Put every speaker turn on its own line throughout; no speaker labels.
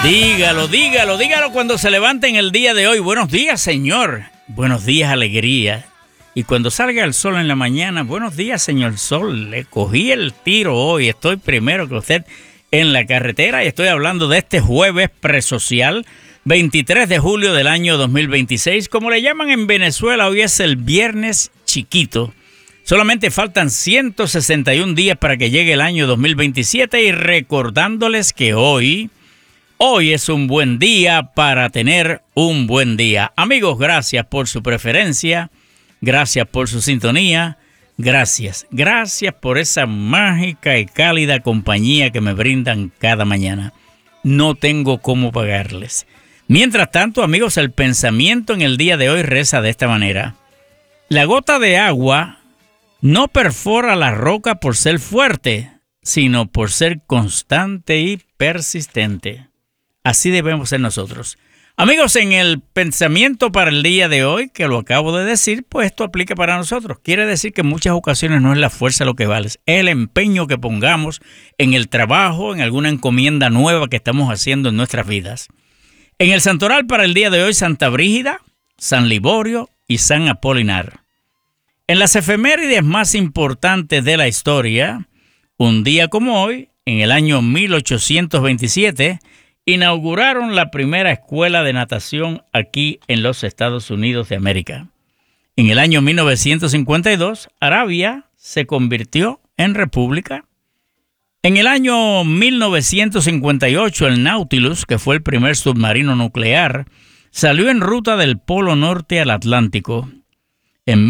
Dígalo, dígalo, dígalo cuando se levanten el día de hoy. Buenos días, Señor. Buenos días, alegría. Y cuando salga el sol en la mañana, buenos días, señor sol. Le cogí el tiro hoy. Estoy primero que usted en la carretera y estoy hablando de este jueves presocial, 23 de julio del año 2026. Como le llaman en Venezuela, hoy es el viernes chiquito. Solamente faltan 161 días para que llegue el año 2027 y recordándoles que hoy es un buen día para tener un buen día. Amigos, gracias por su preferencia, gracias por su sintonía, gracias por esa mágica y cálida compañía que me brindan cada mañana. No tengo cómo pagarles. Mientras tanto, amigos, el pensamiento en el día de hoy reza de esta manera. La gota de agua no perfora la roca por ser fuerte, sino por ser constante y persistente. Así debemos ser nosotros. Amigos, en el pensamiento para el día de hoy, que lo acabo de decir, pues esto aplica para nosotros. Quiere decir que en muchas ocasiones no es la fuerza lo que vale, es el empeño que pongamos en el trabajo, en alguna encomienda nueva que estamos haciendo en nuestras vidas. En el santoral para el día de hoy, Santa Brígida, San Liborio y San Apolinar. En las efemérides más importantes de la historia, un día como hoy, en el año 1827, inauguraron la primera escuela de natación aquí en los Estados Unidos de América. En el año 1952, Arabia se convirtió en república. En el año 1958, el Nautilus, que fue el primer submarino nuclear, salió en ruta del Polo Norte al Atlántico. En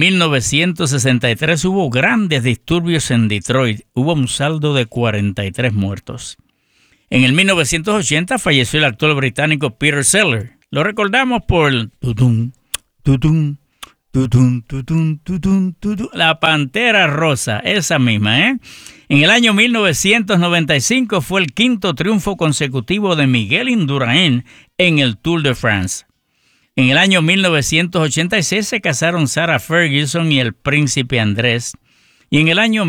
1963 hubo grandes disturbios en Detroit. Hubo un saldo de 43 muertos. En el 1980 falleció el actor británico Peter Sellers. Lo recordamos por el La Pantera Rosa, esa misma, ¿eh? En el año 1995 fue el quinto triunfo consecutivo de Miguel Indurain en el Tour de France. En el año 1986 se casaron Sarah Ferguson y el príncipe Andrés. Y en el año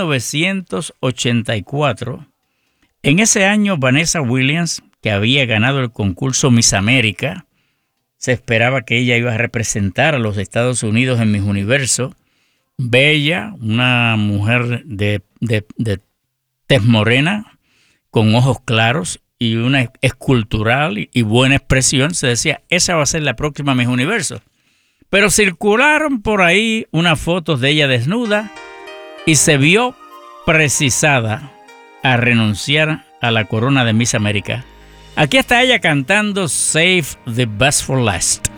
1984... En ese año, Vanessa Williams, que había ganado el concurso Miss América, se esperaba que ella iba a representar a los Estados Unidos en Miss Universo. Bella, una mujer de tez morena, con ojos claros y una escultural y buena expresión. Se decía, esa va a ser la próxima Miss Universo. Pero circularon por ahí unas fotos de ella desnuda y se vio precisada a renunciar a la corona de Miss América. Aquí está ella cantando Save the Best for Last.